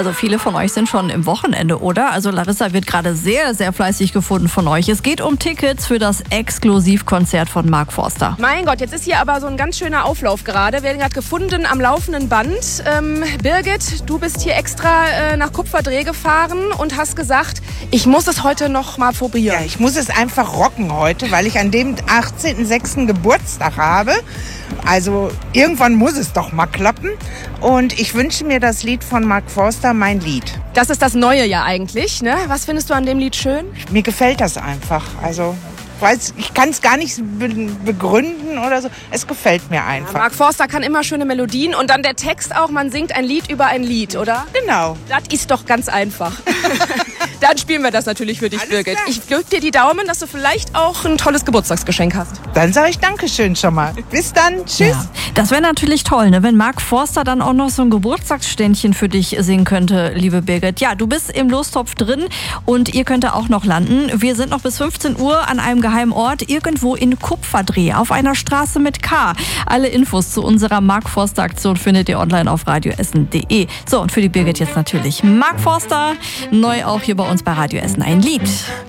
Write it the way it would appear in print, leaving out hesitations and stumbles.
Also viele von euch sind schon im Wochenende, oder? Also Larissa wird gerade sehr, sehr fleißig gefunden von euch. Es geht um Tickets für das Exklusivkonzert von Mark Forster. Mein Gott, jetzt ist hier aber so ein ganz schöner Auflauf gerade. Wir werden gerade gefunden am laufenden Band. Birgit, du bist hier extra nach Kupferdreh gefahren und hast gesagt, ich muss es heute noch mal probieren. Ja, ich muss es einfach rocken heute, weil ich an dem 18.06. Geburtstag habe. Also irgendwann muss es doch mal klappen. Und ich wünsche mir das Lied von Mark Forster, Mein Lied. Das ist das Neue ja eigentlich, ne? Was findest du an dem Lied schön? Mir gefällt das einfach. Also ich kann es gar nicht begründen oder so. Es gefällt mir einfach. Ja, Mark Forster kann immer schöne Melodien und dann der Text auch, man singt ein Lied über ein Lied, oder? Genau. Das ist doch ganz einfach. Dann spielen wir das natürlich für dich, Alles Birgit. klar. Ich drücke dir die Daumen, dass du vielleicht auch ein tolles Geburtstagsgeschenk hast. Dann sage ich Dankeschön schon mal. Bis dann. Tschüss. Ja, das wäre natürlich toll, ne? Wenn Mark Forster dann auch noch so ein Geburtstagsständchen für dich singen könnte, liebe Birgit. Ja, du bist im Lostopf drin und ihr könnt da auch noch landen. Wir sind noch bis 15 Uhr an einem geheimen Ort, irgendwo in Kupferdreh, auf einer Straße mit K. Alle Infos zu unserer Mark Forster Aktion findet ihr online auf radioessen.de. So, und für die Birgit jetzt natürlich Mark Forster, neu auch hier bei uns bei Radio Essen, ein Lied.